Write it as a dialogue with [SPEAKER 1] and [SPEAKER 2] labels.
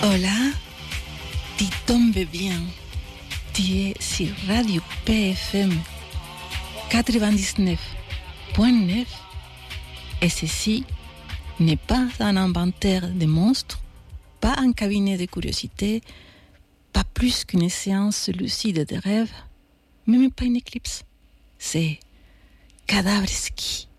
[SPEAKER 1] Hola, tu tombes bien. Tu es sur Radio PFM 99.9 et ceci n'est pas un inventaire de monstres, pas un cabinet de curiosités, pas plus qu'une séance lucide de rêves, même pas une éclipse. C'est Cadavreski.